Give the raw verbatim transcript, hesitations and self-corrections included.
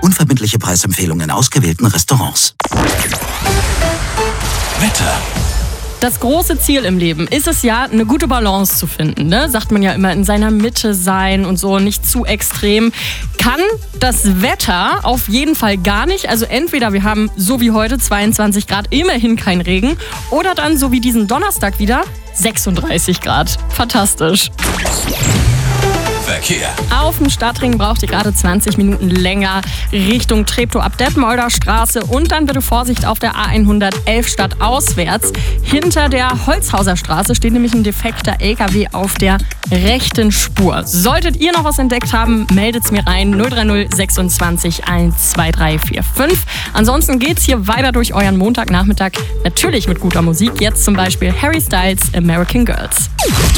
Unverbindliche Preisempfehlungen in ausgewählten Restaurants. Wetter. Das große Ziel im Leben ist es ja, eine gute Balance zu finden. Ne? Sagt man ja immer, in seiner Mitte sein und so, nicht zu extrem. Kann das Wetter auf jeden Fall gar nicht. Also entweder wir haben so wie heute zweiundzwanzig Grad, immerhin kein Regen. Oder dann so wie diesen Donnerstag wieder sechsunddreißig Grad. Fantastisch. Verkehr. Auf dem Stadtring braucht ihr gerade zwanzig Minuten länger Richtung Treptow ab Detmolder Straße und dann bitte Vorsicht auf der A hundertelf stadtauswärts. Hinter der Holzhauser Straße steht nämlich ein defekter L K W auf der rechten Spur. Solltet ihr noch was entdeckt haben, meldet's mir rein null drei null sechsundzwanzig eins zwei drei vier fünf. Ansonsten geht's hier weiter durch euren Montagnachmittag, natürlich mit guter Musik. Jetzt zum Beispiel Harry Styles, American Girls.